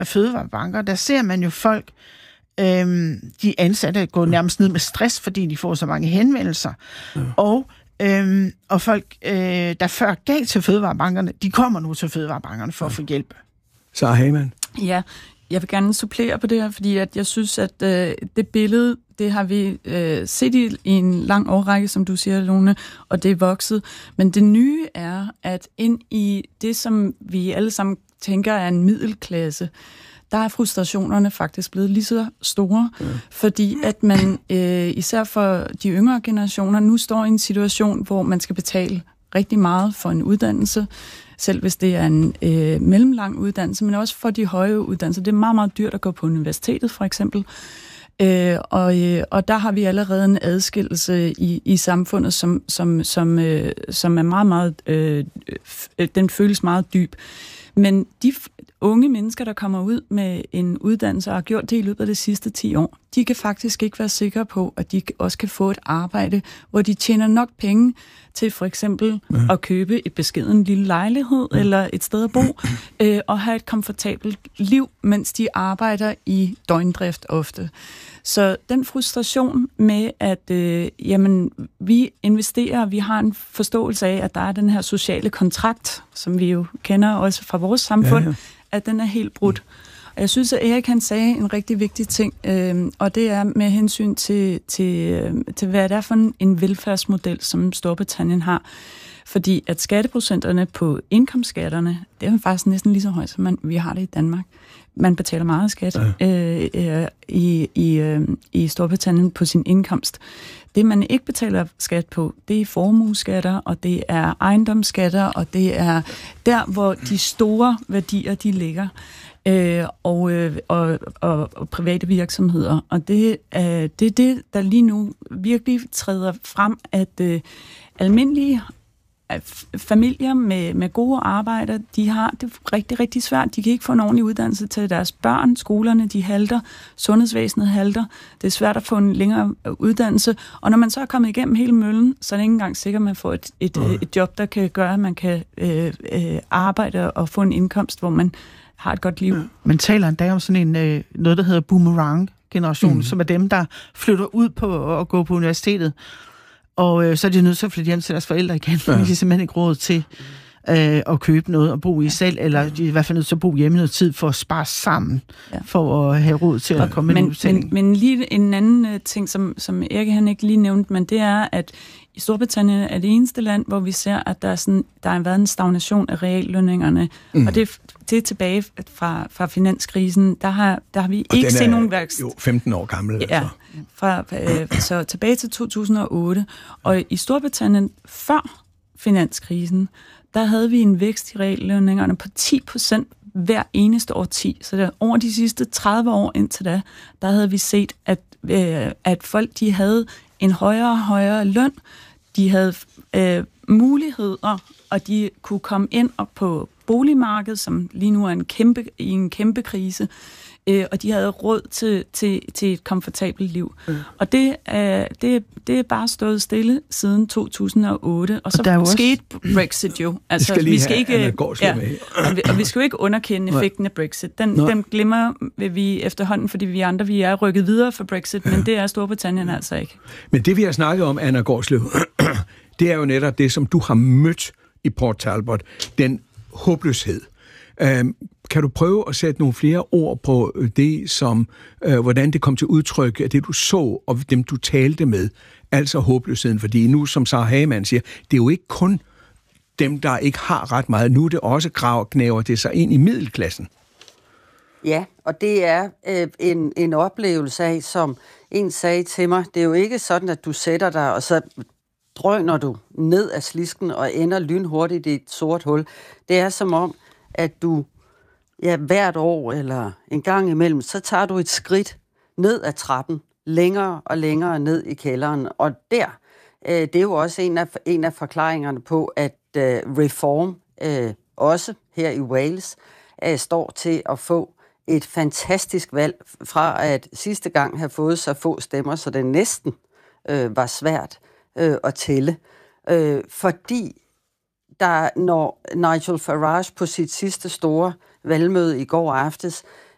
af fødevarebanker, der ser man jo folk, de ansatte går nærmest ned med stress, fordi de får så mange henvendelser. Ja. Og folk, der før gav til fødevarebankerne, de kommer nu til fødevarebankerne for at få hjælp. Sarah Hagemann. Ja, jeg vil gerne supplere på det her, fordi at jeg synes, at det billede, det har vi set i en lang årrække, som du siger, Lone, og det er vokset. Men det nye er, at ind i det, som vi alle sammen tænker er en middelklasse, der er frustrationerne faktisk blevet lige så store, fordi at man især for de yngre generationer nu står i en situation, hvor man skal betale rigtig meget for en uddannelse, selv hvis det er en mellemlang uddannelse, men også for de høje uddannelser. Det er meget, meget dyrt at gå på universitetet, for eksempel. Og der har vi allerede en adskillelse i samfundet, som er meget, meget... den føles meget dyb. Men de unge mennesker, der kommer ud med en uddannelse og har gjort det i løbet af de sidste 10 år, de kan faktisk ikke være sikre på, at de også kan få et arbejde, hvor de tjener nok penge til for eksempel at købe et beskeden lille lejlighed eller et sted at bo, og have et komfortabelt liv, mens de arbejder i døgndrift ofte. Så den frustration med, at vi investerer, vi har en forståelse af, at der er den her sociale kontrakt, som vi jo kender også fra vores samfund, at den er helt brudt. Og jeg synes, at Erik han sagde en rigtig vigtig ting, og det er med hensyn til hvad det er for en velfærdsmodel, som Storbritannien har. Fordi at skatteprocenterne på indkomstskatterne, det er faktisk næsten lige så højt, som vi har det i Danmark. Man betaler meget skat i Storbritannien på sin indkomst. Det, man ikke betaler skat på, det er formueskatter, og det er ejendomsskatter, og det er der, hvor de store værdier, de ligger. Og private virksomheder. Og det er det, der lige nu virkelig træder frem, at almindelige familier med gode arbejder, de har det rigtig, rigtig svært. De kan ikke få en ordentlig uddannelse til deres børn. Skolerne, de halter. Sundhedsvæsenet halter. Det er svært at få en længere uddannelse. Og når man så er kommet igennem hele møllen, så er det ikke engang sikkert, at man får et job, der kan gøre, at man kan arbejde og få en indkomst, hvor man har et godt liv. Man taler en dag om sådan en, noget, der hedder boomerang-generationen, som er dem, der flytter ud på at gå på universitetet. Og så er de nødt til at flytte hjem til deres forældre igen, fordi de simpelthen ikke råd til at købe noget og bo i selv, eller de er i hvert fald nødt til at bo hjemme noget tid for at spare sammen, for at have råd til at komme med en udbetaling. Men lige en anden ting, som Erik han ikke lige nævnte, men det er, at i Storbritannien er det eneste land, hvor vi ser, at der har været en stagnation af reallønningerne, og det er tilbage fra finanskrisen. Der har vi og ikke set nogen vækst. Jo 15 år gammel. Ja, så tilbage til 2008. Og i Storbritannien før finanskrisen, der havde vi en vækst i reallønningerne på 10% hver eneste årti. Så der, over de sidste 30 år indtil da, der havde vi set, at folk de havde en højere og højere løn, de havde muligheder, og de kunne komme ind på boligmarkedet, som lige nu er i en kæmpe krise, og de havde råd til et komfortabelt liv. Og det er bare stået stille siden 2008, og så skete Brexit jo. Altså, vi skal ikke og vi skal jo ikke underkende effekten af Brexit. Den glemmer vi efterhånden, fordi vi er rykket videre for Brexit, men det er Storbritannien altså ikke. Men det vi har snakket om, Anna Gårdslev, det er jo netop det, som du har mødt i Port Talbot, den håbløshed. Kan du prøve at sætte nogle flere ord på det, som hvordan det kom til udtryk, af det du så, og dem du talte med, altså håbløsheden? Fordi nu, som Sarah Hagemann siger, det er jo ikke kun dem, der ikke har ret meget. Nu er det også knæver det sig ind i middelklassen. Ja, og det er en oplevelse af, som en sagde til mig, det er jo ikke sådan, at du sætter dig, og så drøner du ned af slisken og ender lynhurtigt i et sort hul. Det er som om, at du hvert år eller en gang imellem, så tager du et skridt ned ad trappen, længere og længere ned i kælderen. Og det er jo også en af forklaringerne på, at Reform, også her i Wales, står til at få et fantastisk valg fra at sidste gang have fået så få stemmer, så det næsten var svært at tælle. Fordi når Nigel Farage på sit sidste store valgmøde i går aftes